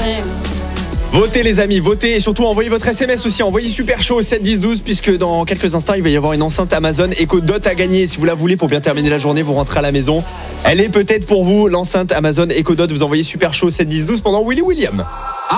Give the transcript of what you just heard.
Votez les amis, votez et surtout envoyez votre SMS aussi, envoyez super chaud au 7 10 12 puisque dans quelques instants il va y avoir une enceinte Amazon Echo Dot à gagner. Si vous la voulez pour bien terminer la journée, vous rentrez à la maison. Elle est peut-être pour vous, l'enceinte Amazon Echo Dot. Vous envoyez super chaud au 7 10 12 pendant Willy William.